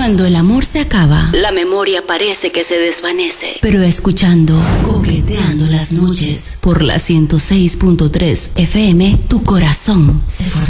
Cuando el amor se acaba, la memoria parece que se desvanece. Pero escuchando Coqueteando las Noches por la 106.3 FM, tu corazón se fortalece.